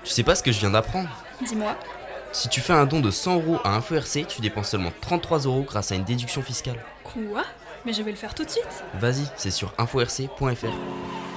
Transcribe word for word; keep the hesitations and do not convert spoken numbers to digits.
Tu sais pas ce que je viens d'apprendre? Dis-moi. Si tu fais un don de cent euros à InfoRC, tu dépenses seulement trente-trois euros grâce à une déduction fiscale. Quoi? Mais je vais le faire tout de suite. Vas-y, c'est sur info r c point f r.